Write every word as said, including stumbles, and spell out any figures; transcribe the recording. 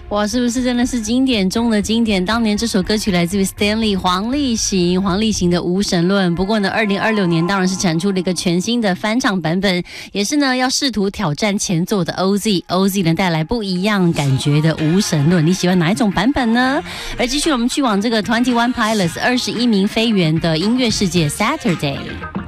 哇，是不是真的是经典中的经典？当年这首歌曲来自于 Stanley 黄立行，黄立行的《无神论》。不过呢，二零二六年当然是产出了一个全新的翻唱版本，也是呢要试图挑战前作的 O Z，O Z 呢带来不一样感觉的《无神论》。你喜欢哪一种版本呢？而继续我们去往这个 Twenty One Pilots 二十一名飞员的音乐世界 Saturday。